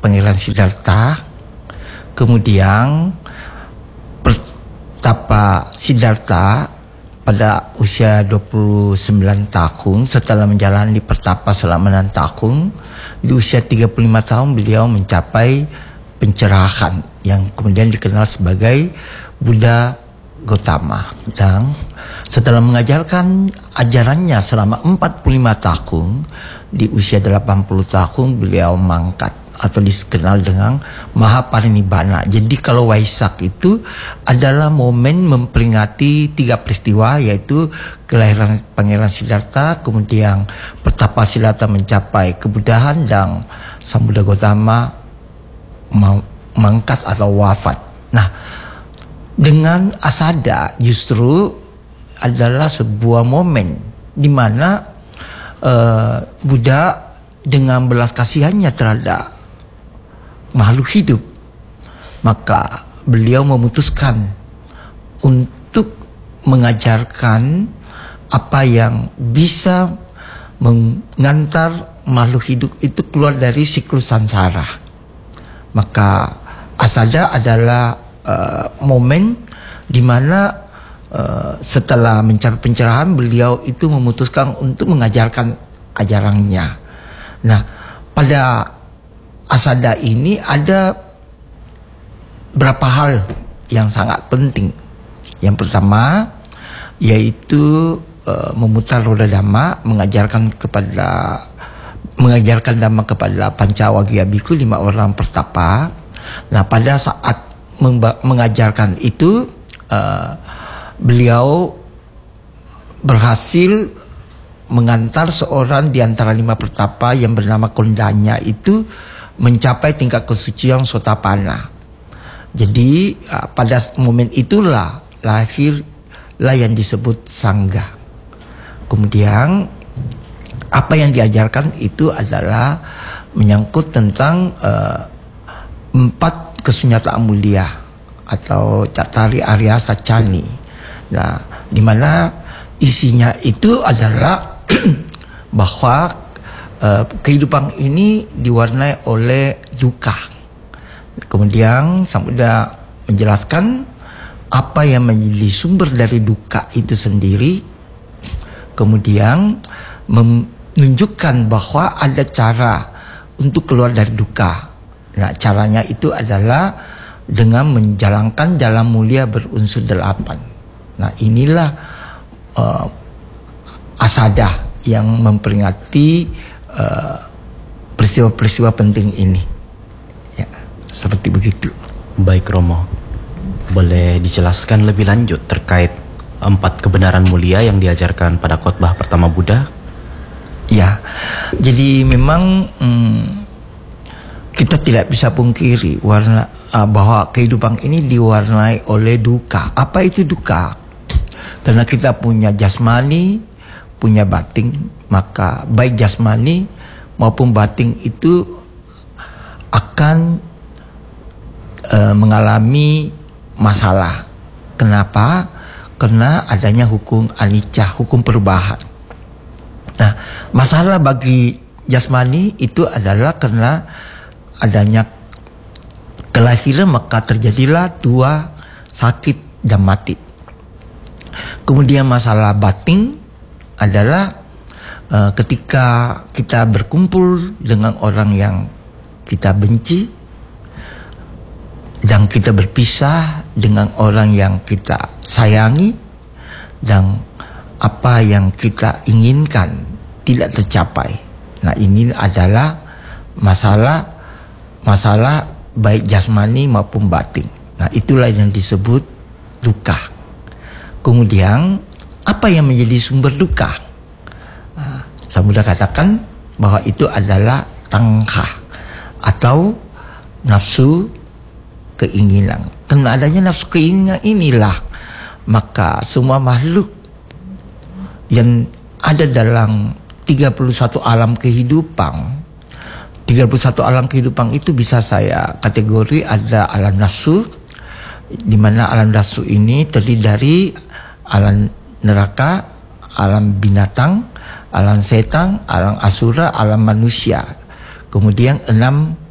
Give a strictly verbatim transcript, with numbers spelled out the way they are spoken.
Pangeran Siddhartha. Kemudian Pertapa Siddhartha pada usia dua puluh sembilan tahun setelah menjalani pertapa selama enam tahun, di usia tiga puluh lima tahun beliau mencapai pencerahan yang kemudian dikenal sebagai Buddha Gautama. Dan setelah mengajarkan ajarannya selama empat puluh lima tahun, di usia delapan puluh tahun beliau mangkat atau dikenal dengan Mahaparinibbana. Jadi kalau Waisak itu adalah momen memperingati tiga peristiwa, yaitu kelahiran Pangeran Siddhartha, kemudian Pertapa Siddhartha mencapai kebudahan, dan Sang Buddha Gautama mangkat atau wafat. Nah, dengan Asada justru adalah sebuah momen di mana uh, Buddha dengan belas kasihannya terhadap makhluk hidup, maka beliau memutuskan untuk mengajarkan apa yang bisa mengantar makhluk hidup itu keluar dari siklus samsara. Maka Asada adalah uh, momen di mana uh, setelah mencapai pencerahan, beliau itu memutuskan untuk mengajarkan ajarannya. Nah, pada Asada ini ada beberapa hal yang sangat penting. Yang pertama yaitu uh, memutar roda Dhamma, mengajarkan kepada mengajarkan Dhamma kepada Pancawagya Bhikkhu, lima orang pertapa. Nah, pada saat mengajarkan itu uh, beliau berhasil mengantar seorang di antara lima pertapa yang bernama Kondanya itu mencapai tingkat kesucian Sotapanna. Jadi uh, pada momen itulah lahirlah yang disebut Sangha. Kemudian apa yang diajarkan itu adalah menyangkut tentang uh, empat kesunyataan mulia atau Cattari Arya Sacani. Nah, di mana isinya itu adalah bahwa Uh, kehidupan ini diwarnai oleh duka. Kemudian Sang Buddha menjelaskan apa yang menjadi sumber dari duka itu sendiri. Kemudian menunjukkan bahwa ada cara untuk keluar dari duka. Nah, caranya itu adalah dengan menjalankan jalan mulia berunsur delapan. Nah, inilah uh, Asada yang memperingati peristiwa-peristiwa uh, penting ini, ya, seperti begitu. Baik Romo, boleh dijelaskan lebih lanjut terkait empat kebenaran mulia yang diajarkan pada khotbah pertama Buddha? Ya, jadi memang hmm, kita tidak bisa pungkiri warna uh, bahwa kehidupan ini diwarnai oleh duka. Apa itu duka? Karena kita punya jasmani, punya batin, maka baik jasmani maupun batin itu akan e, mengalami masalah. Kenapa? Karena adanya hukum anicca, hukum perubahan. Nah, masalah bagi jasmani itu adalah karena adanya kelahiran, maka terjadilah tua, sakit, dan mati. Kemudian masalah batin adalah uh, ketika kita berkumpul dengan orang yang kita benci, dan kita berpisah dengan orang yang kita sayangi, dan apa yang kita inginkan tidak tercapai. Nah, ini adalah masalah masalah baik jasmani maupun batin. Nah, itulah yang disebut duka. Kemudian apa yang menjadi sumber duka? Nah, Sang Buddha katakan bahwa itu adalah tangka atau nafsu keinginan. Karena adanya nafsu keinginan inilah maka semua makhluk yang ada dalam tiga puluh satu alam kehidupan, tiga puluh satu alam kehidupan itu bisa saya kategori ada alam nafsu, di mana alam nafsu ini terdiri dari alam neraka, alam binatang, alam setan, alam asura, alam manusia. Kemudian enam